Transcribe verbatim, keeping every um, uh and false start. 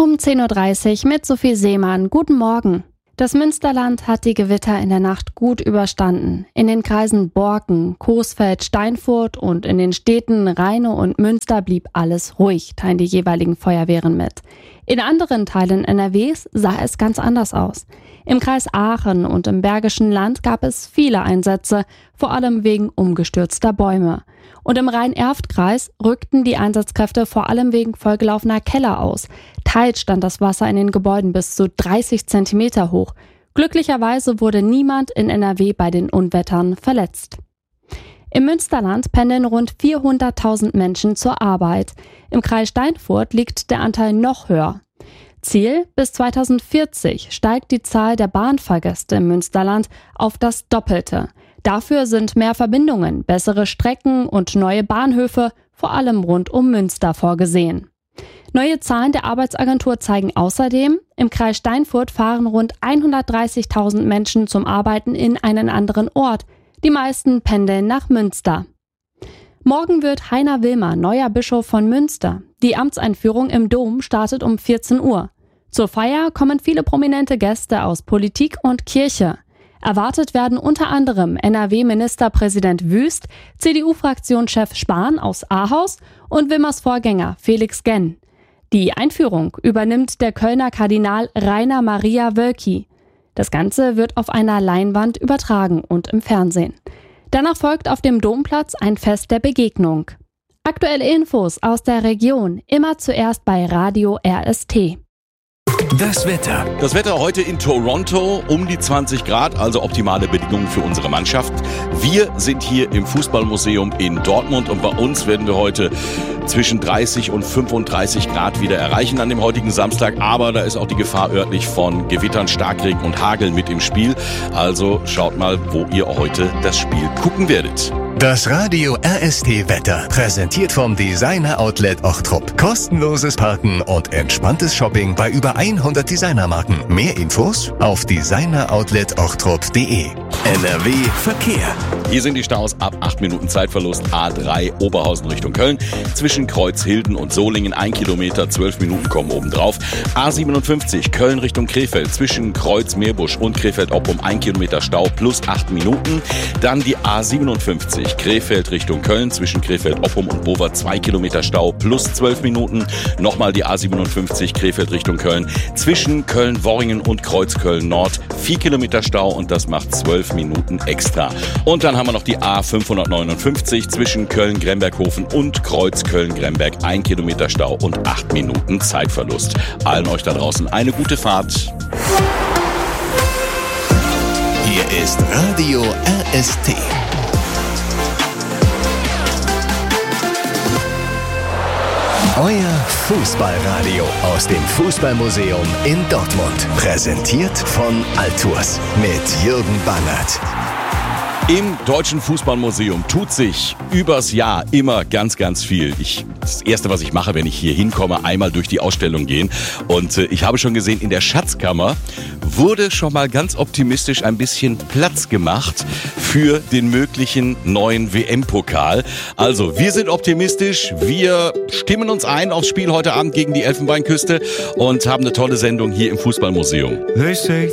Um zehn Uhr dreißig mit Sophie Seemann. Guten Morgen. Das Münsterland hat die Gewitter in der Nacht gut überstanden. In den Kreisen Borken, Coesfeld, Steinfurt und in den Städten Rheine und Münster blieb alles ruhig, teilen die jeweiligen Feuerwehren mit. In anderen Teilen N R Ws sah es ganz anders aus. Im Kreis Aachen und im Bergischen Land gab es viele Einsätze, vor allem wegen umgestürzter Bäume. Und im Rhein-Erft-Kreis rückten die Einsatzkräfte vor allem wegen vollgelaufener Keller aus. Teils stand das Wasser in den Gebäuden bis zu dreißig Zentimeter hoch. Glücklicherweise wurde niemand in N R W bei den Unwettern verletzt. Im Münsterland pendeln rund vierhunderttausend Menschen zur Arbeit. Im Kreis Steinfurt liegt der Anteil noch höher. Ziel: bis zweitausendvierzig steigt die Zahl der Bahnfahrgäste im Münsterland auf das Doppelte. Dafür sind mehr Verbindungen, bessere Strecken und neue Bahnhöfe, vor allem rund um Münster, vorgesehen. Neue Zahlen der Arbeitsagentur zeigen außerdem, im Kreis Steinfurt fahren rund hundertdreißigtausend Menschen zum Arbeiten in einen anderen Ort. Die meisten pendeln nach Münster. Morgen wird Heiner Wilmer neuer Bischof von Münster. Die Amtseinführung im Dom startet um vierzehn Uhr. Zur Feier kommen viele prominente Gäste aus Politik und Kirche. Erwartet werden unter anderem N R W-Ministerpräsident Wüst, C D U-Fraktionschef Spahn aus Ahaus und Wilmers Vorgänger Felix Genn. Die Einführung übernimmt der Kölner Kardinal Rainer Maria Wölki. Das Ganze wird auf einer Leinwand übertragen und im Fernsehen. Danach folgt auf dem Domplatz ein Fest der Begegnung. Aktuelle Infos aus der Region immer zuerst bei Radio R S T. Das Wetter. Das Wetter heute in Toronto um die zwanzig Grad, also optimale Bedingungen für unsere Mannschaft. Wir sind hier im Fußballmuseum in Dortmund und bei uns werden wir heute zwischen dreißig und fünfunddreißig Grad wieder erreichen an dem heutigen Samstag. Aber da ist auch die Gefahr örtlich von Gewittern, Starkregen und Hagel mit im Spiel. Also schaut mal, wo ihr heute das Spiel gucken werdet. Das Radio R S T-Wetter, präsentiert vom Designer Outlet Ochtrup. Kostenloses Parken und entspanntes Shopping bei über hundert Designermarken. Mehr Infos auf designer outlet ochtrup punkt de. N R W Verkehr. Hier sind die Staus ab acht Minuten Zeitverlust. A drei Oberhausen Richtung Köln. Zwischen Kreuzhilden und Solingen ein Kilometer, zwölf Minuten kommen obendrauf. A siebenundfünfzig Köln Richtung Krefeld. Zwischen Kreuz Meerbusch und Krefeld-Oppum ein Kilometer Stau plus acht Minuten. Dann die A siebenundfünfzig Krefeld Richtung Köln. Zwischen Krefeld-Oppum und Bover zwei Kilometer Stau plus zwölf Minuten. Nochmal die A siebenundfünfzig Krefeld Richtung Köln. Zwischen Köln-Worringen und Kreuzköln Nord vier Kilometer Stau und das macht zwölf Minuten extra. Und dann haben wir noch die A fünfhundertneunundfünfzig zwischen Köln-Gremberghofen und Kreuz-Köln-Gremberg ein Kilometer Stau und acht Minuten Zeitverlust. Allen euch da draußen eine gute Fahrt. Hier ist Radio R S T. Euer Fußballradio aus dem Fußballmuseum in Dortmund. Präsentiert von Altours mit Jürgen Bangert. Im Deutschen Fußballmuseum tut sich übers Jahr immer ganz, ganz viel. Ich, das Erste, was ich mache, wenn ich hier hinkomme, einmal durch die Ausstellung gehen. Und äh, ich habe schon gesehen, in der Schatzkammer wurde schon mal ganz optimistisch ein bisschen Platz gemacht für den möglichen neuen W M-Pokal. Also, wir sind optimistisch. Wir stimmen uns ein aufs Spiel heute Abend gegen die Elfenbeinküste und haben eine tolle Sendung hier im Fußballmuseum. They say